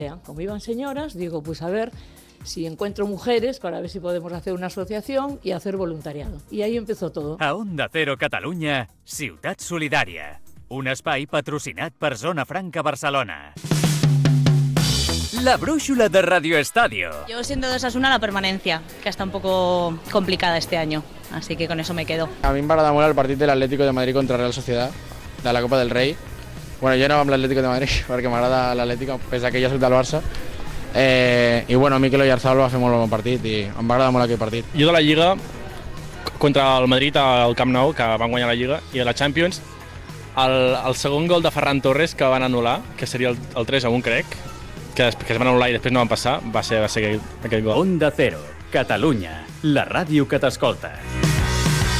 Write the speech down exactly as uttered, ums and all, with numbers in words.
Como iban señoras, digo, pues a ver si encuentro mujeres para ver si podemos hacer una asociación y hacer voluntariado. Y ahí empezó todo. A Onda Cero Catalunya, Ciutat Solidària. Un espai patrocinat per Zona Franca Barcelona. La brújula de Radio Estadio. Yo siendo de Osasuna la permanencia, que está un poco complicada este año, así que con eso me quedo. A mi m'agrada molt el partit de l'Atlético de Madrid contra Real Sociedad, de la Copa del Rei. Bueno, jo no amb l'Atlético de Madrid perquè m'agrada l'Atlético, pese que ja soc del Barça. Eh, I bueno, Mikel Oyarzabal va fer molt bon partit i em va agradar molt aquell partit. Jo de la Lliga, contra el Madrid al Camp Nou, que van guanyar la Lliga, i a la Champions, el, el segon gol de Ferran Torres que van anul·lar, que seria el, el tres a un, crec, que, que es van anul·lar i després no van passar, va ser, va ser aquell, aquell gol. Onda Cero, Catalunya, la ràdio que t'escolta.